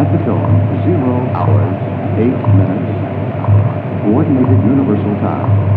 At the tone, 0 hours, 8 minutes. Coordinated Universal Time.